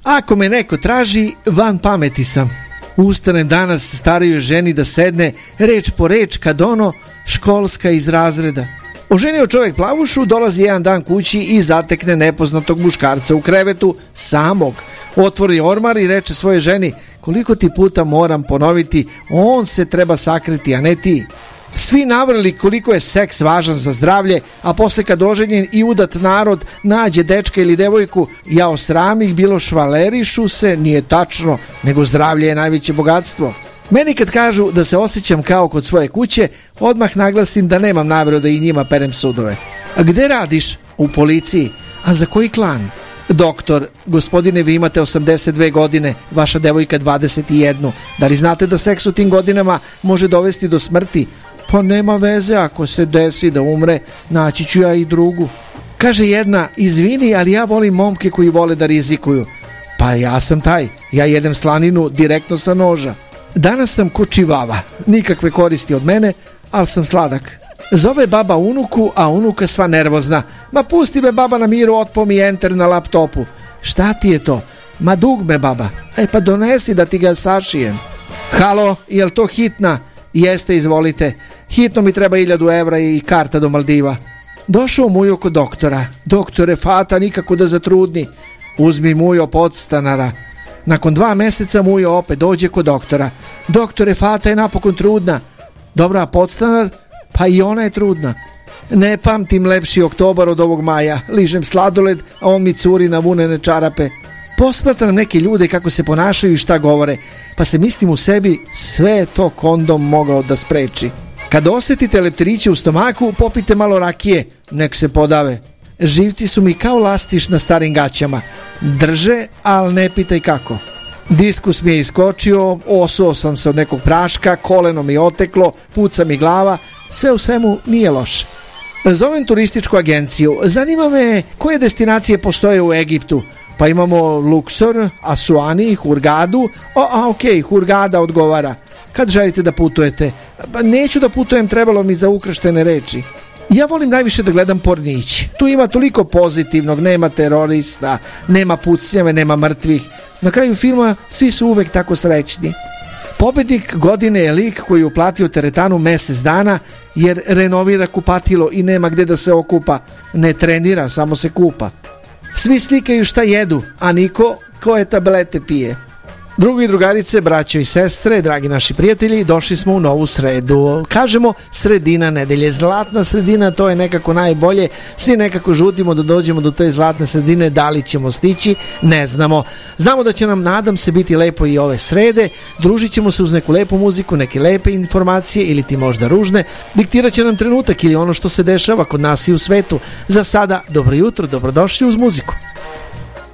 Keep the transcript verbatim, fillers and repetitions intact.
Ako me neko traži, van pameti sam. Ustanem danas starijoj ženi da sedne reč po reč kad ono školska iz razreda. Oženio čovjek plavušu, dolazi jedan dan kući i zatekne nepoznatog muškarca u krevetu samog. Otvori ormar i reče svojoj ženi: koliko ti puta moram ponoviti, on se treba sakriti, a ne ti. Svi navrli koliko je seks važan za zdravlje, a posle kad oženjen i udat narod nađe dečka ili devojku, jao sram ih bilo, švalerišu se, nije tačno, nego zdravlje je najveće bogatstvo. Meni kad kažu da se osjećam kao kod svoje kuće, odmah naglasim da nemam nameru da i njima perem sudove. A gde radiš? U policiji. A za koji klan? Doktor, gospodine, vi imate osamdeset dve godine, vaša devojka dvadeset jednu. Da li znate da seks u tim godinama može dovesti do smrti? Pa nema veze, ako se desi da umre, naći ću ja i drugu. Kaže jedna: izvini, ali ja volim momke koji vole da rizikuju. Pa ja sam taj, ja jedem slaninu direktno sa noža. Danas sam ko čivava, nikakve koristi od mene, ali sam sladak. Zove baba unuku, a unuka sva nervozna. Ma pusti me baba na miru, otpo mi enter na laptopu. Šta ti je to? Ma dugme baba. E pa donesi da ti ga sašijem. Halo, jel to hitna? Jeste, izvolite. Hitno mi treba hiljadu evra i karta do Maldiva. Došao Mujo kod doktora. Doktore, fata nikako da zatrudni. Uzmi Mujo podstanara. Nakon dva meseca Mujo opet dođe kod doktora. Doktore, fata je napokon trudna. Dobra, podstanar? Pa i ona je trudna. Ne pamtim lepši oktobar od ovog maja. Ližem sladoled, a on mi curi na vunene čarape. Posmatram neke ljude kako se ponašaju i šta govore, pa se mislim u sebi, sve je to kondom mogao da spreči. Kad osjetite leptiriće u stomaku, popite malo rakije, nek se podave. Živci su mi kao lastiš na starim gaćama. Drže, ali ne pitaj kako. Diskus mi je iskočio, osuo sam se od nekog praška, koleno mi oteklo, puca mi glava, sve u svemu nije loše. Zovem turističku agenciju, zanima me koje destinacije postoje u Egiptu. Pa imamo Luksor, Asuani, Hurgadu. O, a ok, Hurgada odgovara. Kad želite da putujete? Pa neću da putujem, trebalo mi za ukrštene reči. Ja volim najviše da gledam pornić. Tu ima toliko pozitivnog, nema terorista, nema pucnjave, nema mrtvih. Na kraju filma svi su uvek tako srećni. Pobednik godine je lik koji je uplatio teretanu mesec dana jer renovira kupatilo i nema gde da se okupa. Ne trenira, samo se kupa. Svi slikaju šta jedu, a niko koje tablete pije. Drugi i drugarice, braćo i sestre, dragi naši prijatelji, došli smo u novu sredu. Kažemo sredina nedelje, zlatna sredina, to je nekako najbolje. Svi nekako žudimo da dođemo do te zlatne sredine, da li ćemo stići, ne znamo. Znamo da će nam, nadam se, biti lepo i ove srede. Družit ćemo se uz neku lepu muziku, neke lepe informacije ili ti možda ružne. Diktirat će nam trenutak ili ono što se dešava kod nas i u svetu. Za sada, dobro jutro, dobrodošli uz muziku.